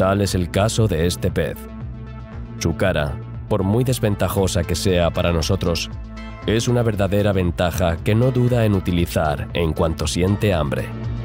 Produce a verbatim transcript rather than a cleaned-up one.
Tal es el caso de este pez. Su cara, por muy desventajosa que sea para nosotros, es una verdadera ventaja que no duda en utilizar en cuanto siente hambre.